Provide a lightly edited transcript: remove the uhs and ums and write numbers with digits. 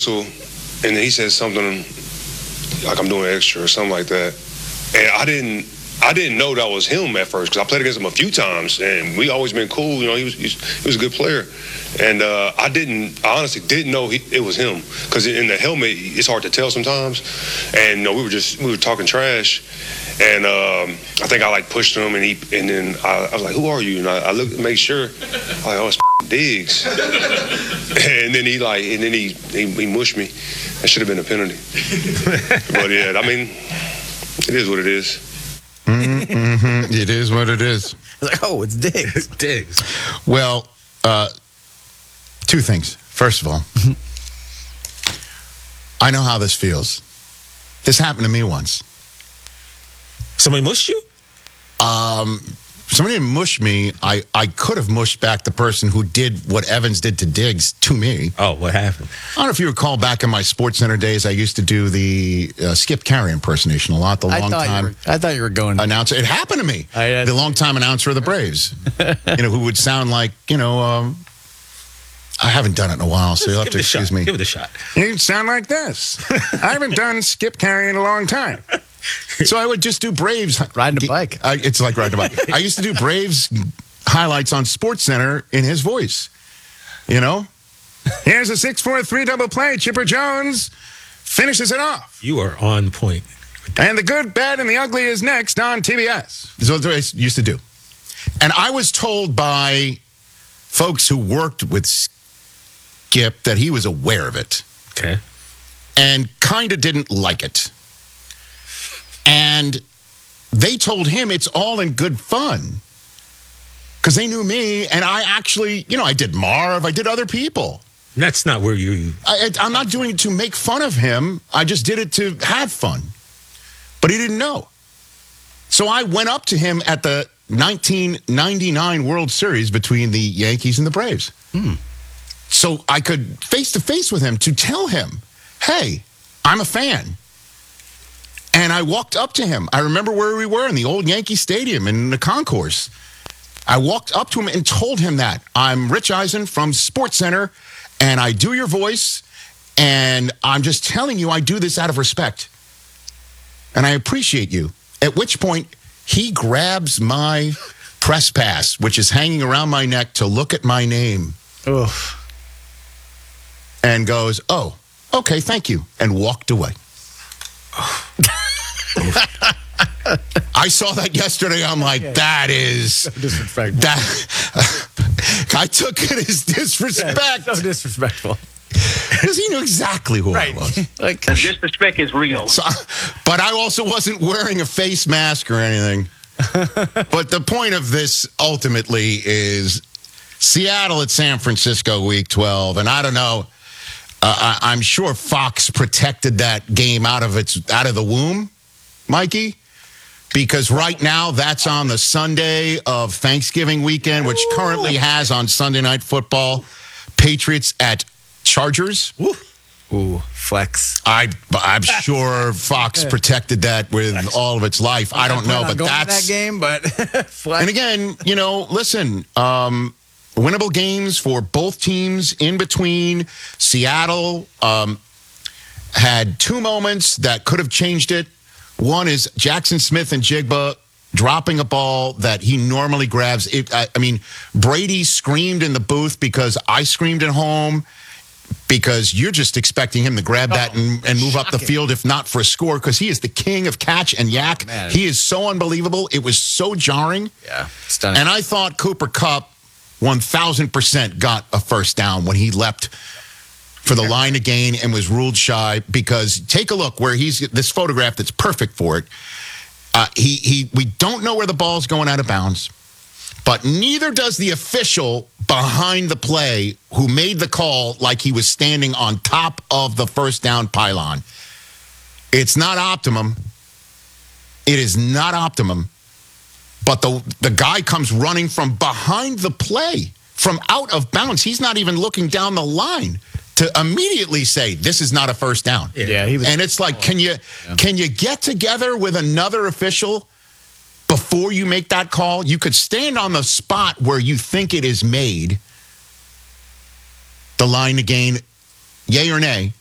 whistle, and then he said something like I'm doing extra or something like that. And I didn't know that was him at first because I played against him a few times, and we always been cool. You know, he was a good player, and I honestly didn't know it was him because in the helmet it's hard to tell sometimes. And we were talking trash, and I think I like pushed him, and then I was like, "Who are you?" And I looked to make sure. I'm like, "Oh, it's Diggs," and then he mushed me. That should have been a penalty. But yeah, I mean, it is what it is. Mm-hmm. It is what it is. Like, oh, it's Diggs. It's Diggs. Well, two things. First of all, I know how this feels. This happened to me once. Somebody mushed you? Somebody didn't mush me. I could have mushed back the person who did what Evans did to Diggs to me. Oh, what happened? I don't know if you recall back in my SportsCenter days, I used to do the Skip Carey impersonation a lot. I thought you were going announcer. It happened to me. The longtime announcer of the Braves. Who would sound like, I haven't done it in a while, so you'll have to excuse me. Give it a shot. You'd sound like this. I haven't done Skip Carey in a long time. So I would just do Braves. Riding a bike. It's like riding a bike. I used to do Braves highlights on SportsCenter in his voice. Here's a 6-4-3 double play. Chipper Jones finishes it off. You are on point. And the good, bad, and the ugly is next on TBS. This is what I used to do. And I was told by folks who worked with Skip that he was aware of it. Okay. And kind of didn't like it. And they told him it's all in good fun. Because they knew me, and I actually, I did Marv, I did other people. That's not where you... I'm not doing it to make fun of him. I just did it to have fun. But he didn't know. So I went up to him at the 1999 World Series between the Yankees and the Braves. So I could face-to-face with him to tell him, hey, I'm a fan. And I walked up to him. I remember where we were in the old Yankee Stadium in the concourse. I walked up to him and told him that. I'm Rich Eisen from SportsCenter, and I do your voice, and I'm just telling you I do this out of respect. And I appreciate you. At which point, he grabs my press pass, which is hanging around my neck, to look at my name. Oof. And goes, oh, okay, thank you, and walked away. I saw that yesterday. I'm like, that is so disrespectful. I took it as disrespect. So disrespectful. Because he knew exactly who I was. The disrespect is real. So, but I also wasn't wearing a face mask or anything. But the point of this ultimately is Seattle at San Francisco week 12. And I don't know. I'm sure Fox protected that game out of the womb, Mikey, because right now that's on the Sunday of Thanksgiving weekend, which currently has on Sunday Night Football Patriots at Chargers. Ooh, flex. I'm sure Fox protected that with all of its life. I don't know, but that's that game. But flex. And again, listen. Winnable games for both teams in between. Seattle had two moments that could have changed it. One is Jackson Smith and Jigba dropping a ball that he normally grabs. Brady screamed in the booth because I screamed at home, because you're just expecting him to grab that and move up the field, if not for a score, because he is the king of catch and yak. Man. He is so unbelievable. It was so jarring. Yeah, stunning. And I thought Cooper Kupp 1,000% got a first down when he leapt for the line of gain and was ruled shy, because take a look where he's this photograph that's perfect for it. We don't know where the ball's going out of bounds, but neither does the official behind the play who made the call, like he was standing on top of the first down pylon. It's not optimum. It is not optimum. But the guy comes running from behind the play, from out of bounds. He's not even looking down the line to immediately say, this is not a first down. Yeah, he was. And it's like, can you get together with another official before you make that call? You could stand on the spot where you think it is made, the line to gain, yay or nay,